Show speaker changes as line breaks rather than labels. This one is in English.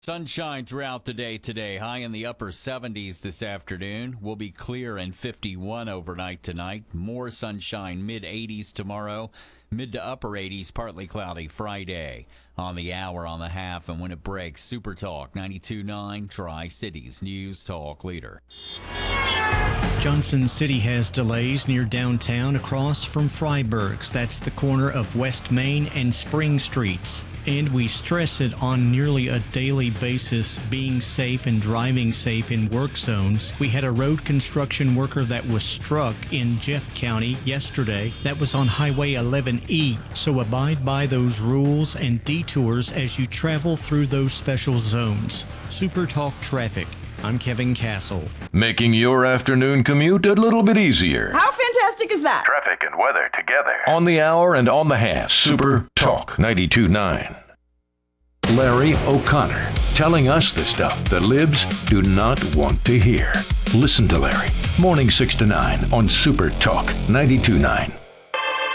Sunshine throughout the day today. High in the upper 70s this afternoon. Will be clear and 51 overnight tonight. More sunshine, mid 80s tomorrow. Mid to upper 80s, partly cloudy Friday. On the hour, on the half, and when it breaks, Super Talk 92.9 Tri-Cities News Talk Leader.
Johnson City has delays near downtown across from Freiburg's. That's the corner of West Main and Spring Streets. And we stress it on nearly a daily basis, being safe and driving safe in work zones. We had a road construction worker that was struck in Jeff County yesterday. That was on Highway 11E. So abide by those rules and detours as you travel through those special zones. Super Talk Traffic. I'm Kevin Castle.
Making your afternoon commute a little bit easier.
How fantastic is that?
Traffic and weather together. On the hour and on the half. Super Talk 92.9. Larry O'Connor, telling us the stuff the libs do not want to hear. Listen to Larry. Morning 6 to 9 on Super Talk 92.9.